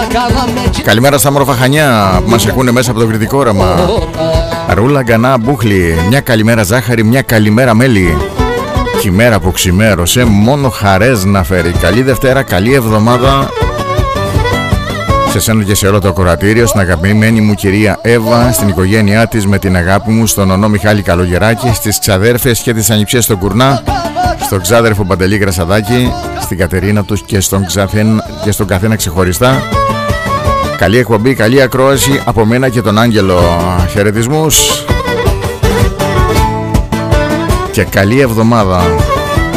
Καλημέρα στα μόρφα Χανιά που μας ακούνε μέσα από το κριτικό όραμα. Ρούλα Γκανά Μπούχλη. Μια καλημέρα Ζάχαρη, μια καλημέρα Μέλη. Και η μέρα που ξημέρωσε μόνο χαρές να φέρει. Καλή Δευτέρα, καλή εβδομάδα σε σένα και σε όλο το κορατήριο, στην αγαπημένη μου κυρία Εύα, στην οικογένειά της, με την αγάπη μου, στον ονό Μιχάλη Καλογεράκη, στις ξαδέρφες και τις ανιψιές στον Κουρνά, στον ξάδερφο Παντελή Γρασαδάκη, στην Κατερίνα τους και στον καθένα ξεχωριστά. Καλή εκπομπή, καλή ακρόαση από μένα και τον Άγγελο. Χαιρετισμούς και καλή εβδομάδα.